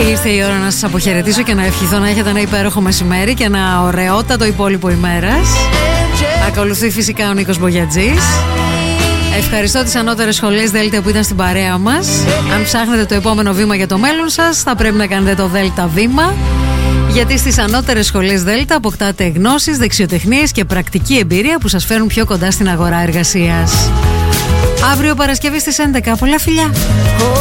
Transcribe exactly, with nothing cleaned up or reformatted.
Ήρθε η ώρα να σας αποχαιρετήσω και να ευχηθώ να έχετε ένα υπέροχο μεσημέρι και ένα ωραιότατο υπόλοιπο ημέρας. Ακολουθεί φυσικά ο Νίκος Μπογιατζής. Ευχαριστώ τις ανώτερες σχολές Δέλτα που ήταν στην παρέα μας. Αν ψάχνετε το επόμενο βήμα για το μέλλον σας, θα πρέπει να κάνετε το Δέλτα βήμα. Γιατί στις ανώτερες σχολές Δέλτα αποκτάτε γνώσεις, δεξιοτεχνίες και πρακτική εμπειρία που σας φέρουν πιο κοντά στην αγορά εργασίας. Αύριο Παρασκευή στις έντεκα. Πολλά φιλιά!